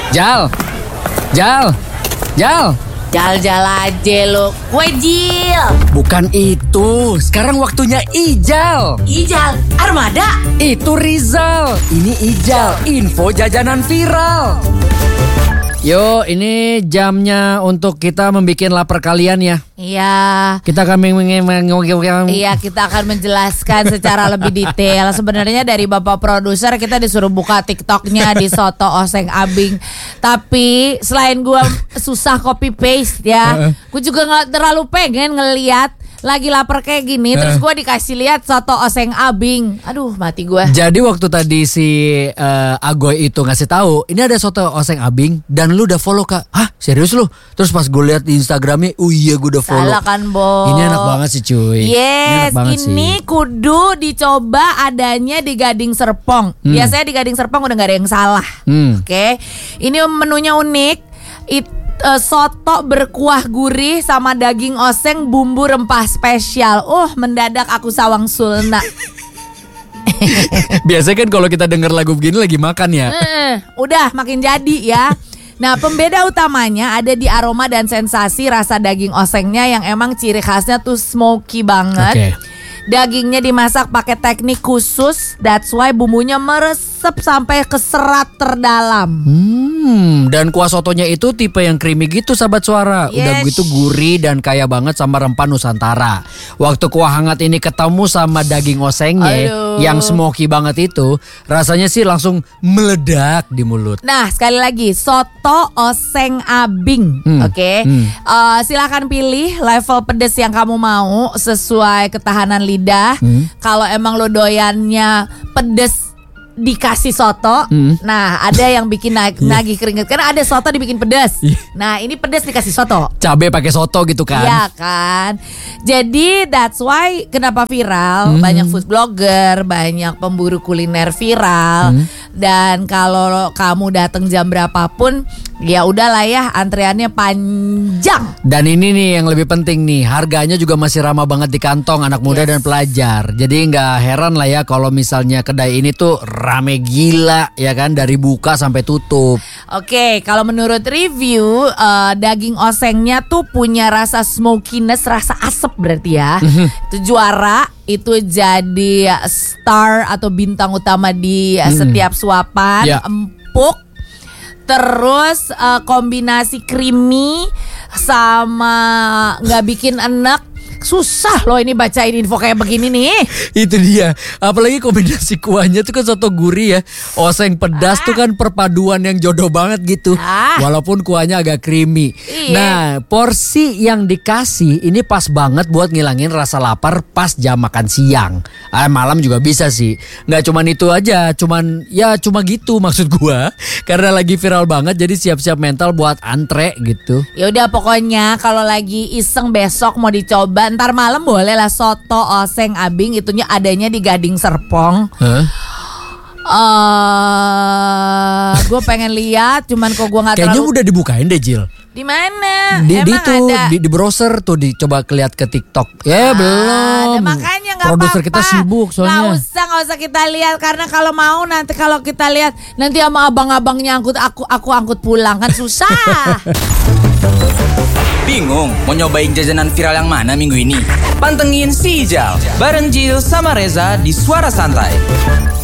Jal. Jal. Jal. Jal-jal aja lo. Kue Jil. Bukan itu. Sekarang waktunya Ijal. Ijal, Armada. Itu Rizal. Ini Ijal, info jajanan viral. Yo, ini jamnya untuk kita membuat lapar kalian ya. Iya. Kita akan Iya, kita akan menjelaskan secara lebih detail. Sebenarnya dari Bapak produser kita disuruh buka TikToknya di Soto Oseng Abing. Tapi selain gue susah copy paste ya, gue juga nggak terlalu pengen ngeliat lagi lapar kayak gini, terus gue dikasih lihat Soto Oseng Abing. Aduh, mati gue. Jadi waktu tadi si Agoy itu ngasih tahu, ini ada Soto Oseng Abing dan lu udah follow Kak. Hah, serius lu? Terus pas gue lihat di Instagramnya, oh iya gue udah follow. Salah kan, Bo? Ini enak banget sih cuy. Yes, ini kudu dicoba adanya di Gading Serpong. Biasanya di Gading Serpong udah gak ada yang salah. Oke. Ini menunya unik. Soto berkuah gurih sama daging oseng bumbu rempah spesial. Mendadak aku sawang sulna. Biasanya kan kalau kita denger lagu begini lagi makan ya. Udah makin jadi ya. Nah, pembeda utamanya ada di aroma dan sensasi rasa daging osengnya yang emang ciri khasnya tuh smoky banget. Okay. Dagingnya dimasak pakai teknik khusus, that's why bumbunya meresep sampai ke serat terdalam. Dan kuah sotonya itu tipe yang creamy gitu sahabat suara. Udah gitu gurih dan kaya banget sama rempah Nusantara. Waktu kuah hangat ini ketemu sama daging osengnya yang smoky banget itu, rasanya sih langsung meledak di mulut. Nah, sekali lagi Soto Oseng Abing. Oke. Silakan pilih level pedes yang kamu mau sesuai ketahanan lidah. Kalau emang lo doyannya pedes dikasih soto, nah ada yang bikin nagih keringet karena ada soto dibikin pedas. Nah ini pedas dikasih soto, cabe pakai soto gitu kan? Iya kan. Jadi that's why kenapa viral, banyak food blogger, banyak pemburu kuliner viral. Dan kalau kamu datang jam berapapun, ya udahlah ya, antreannya panjang. Dan ini nih yang lebih penting nih, harganya juga masih ramah banget di kantong anak muda dan pelajar. Jadi nggak heran lah ya kalau misalnya kedai ini tuh rame gila ya kan, dari buka sampai tutup. Oke, kalau menurut review daging osengnya tuh punya rasa smokiness, rasa asap berarti ya. Itu juara, itu jadi star atau bintang utama di setiap suapan. Empuk. Terus kombinasi creamy sama nggak bikin enek. Susah loh ini bacain info kayak begini nih. Itu dia. Apalagi kombinasi kuahnya tuh kan soto gurih ya. Oseng pedas tuh kan perpaduan yang jodoh banget gitu. Walaupun kuahnya agak creamy. Nah, porsi yang dikasih ini pas banget buat ngilangin rasa lapar pas jam makan siang. Malam juga bisa sih. Nggak cuman itu aja, cuma gitu maksud gua. Karena lagi viral banget, jadi siap-siap mental buat antre gitu. Ya udah, pokoknya kalau lagi iseng besok mau dicoba, ntar malam boleh lah Soto Oseng Abing, itunya adanya di Gading Serpong. Gue pengen lihat, cuman kok gue nggak terlalu. Kayaknya udah dibukain deh Jil. Di mana? Di browser tuh, dicoba lihat ke TikTok. Belum. Makanya nggak apa-apa. Produser kita sibuk soalnya. Nggak usah kita lihat, karena kalau mau nanti kalau kita lihat nanti sama abang-abangnya aku angkut pulang kan susah. Bingung mau nyobain jajanan viral yang mana minggu ini? Pantengin si Ijal bareng Jil sama Reza di Suara Santai.